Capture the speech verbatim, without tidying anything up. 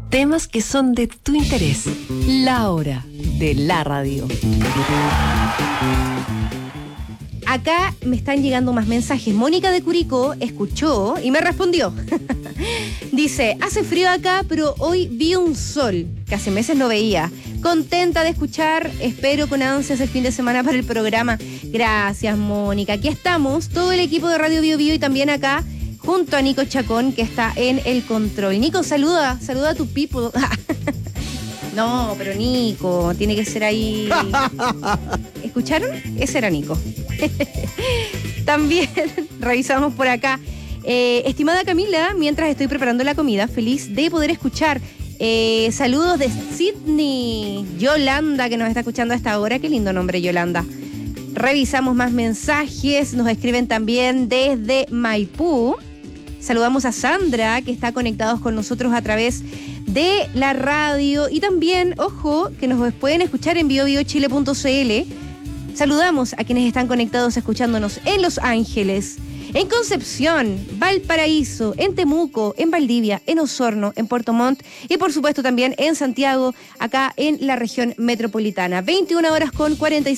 Temas que son de tu interés. La hora de la radio. Acá me están llegando más mensajes. Mónica de Curicó escuchó y me respondió. Dice, hace frío acá, pero hoy vi un sol que hace meses no veía. Contenta de escuchar, espero con ansias el fin de semana para el programa. Gracias, Mónica. Aquí estamos, todo el equipo de Radio Bio Bio y también acá, junto a Nico Chacón, que está en el control. Nico, saluda, saluda a tu people. No, pero Nico, tiene que ser ahí. ¿Escucharon? Ese era Nico. También revisamos por acá. Eh, estimada Camila, mientras estoy preparando la comida, feliz de poder escuchar. Eh, saludos de Sydney. Yolanda, que nos está escuchando a esta hora. Qué lindo nombre, Yolanda. Revisamos más mensajes. Nos escriben también desde Maipú. Saludamos a Sandra, que está conectados con nosotros a través de la radio. Y también, ojo, que nos pueden escuchar en bio bio chile punto c l. Saludamos a quienes están conectados escuchándonos en Los Ángeles, en Concepción, Valparaíso, en Temuco, en Valdivia, en Osorno, en Puerto Montt y por supuesto también en Santiago, acá en la región metropolitana. veintiuna horas con cuarenta y